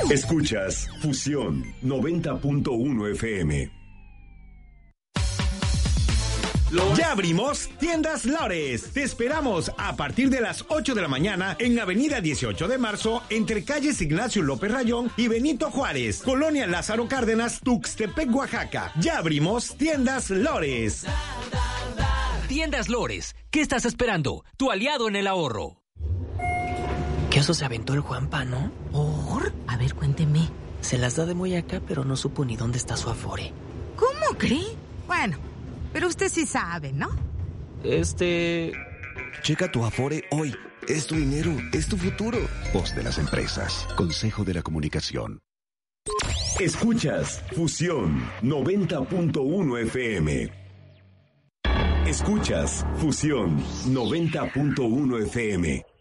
Escuchas Fusión 90.1 FM. Ya abrimos Tiendas Lores. Te esperamos a partir de las 8 de la mañana en Avenida 18 de Marzo, entre calles Ignacio López Rayón y Benito Juárez, Colonia Lázaro Cárdenas, Tuxtepec, Oaxaca. Ya abrimos Tiendas Lores. Tiendas Lores, ¿qué estás esperando? Tu aliado en el ahorro. ¿Qué oso se aventó el Juanpa, no? ¿Por? A ver, cuénteme. Se las da de muy acá, pero no supo ni dónde está su afore. ¿Cómo cree? Bueno, pero usted sí sabe, ¿no? Checa tu afore hoy. Es tu dinero, es tu futuro. Voz de las empresas. Consejo de la Comunicación. Escuchas Fusión 90.1 FM. Escuchas Fusión 90.1 FM.